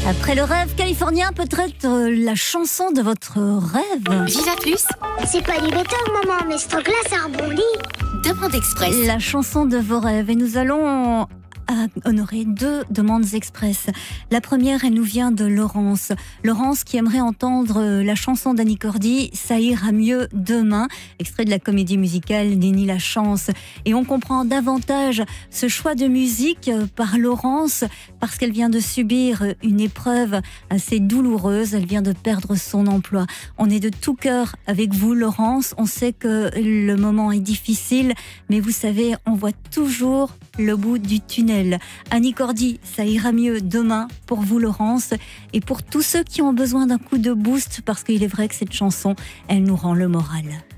Après le rêve californien, peut-être la chanson de votre rêve. Viva Plus, C'est pas du béton, maman, mais ce truc-là, ça rebondit. demande express. La chanson de vos rêves. Et nous allons honorer 2 demandes express. La première, elle nous vient de Laurence. Laurence qui aimerait entendre la chanson d'Annie Cordy, Ça ira mieux demain, extrait de la comédie musicale Nenni la chance. Et on comprend davantage ce choix de musique par Laurence parce qu'elle vient de subir une épreuve assez douloureuse. Elle vient de perdre son emploi. On est de tout cœur avec vous, Laurence. On sait que le moment est difficile, mais vous savez, on voit toujours le bout du tunnel. Annie Cordy, Ça ira mieux demain pour vous, Laurence, et pour tous ceux qui ont besoin d'un coup de boost, parce qu'il est vrai que cette chanson, elle nous rend le moral.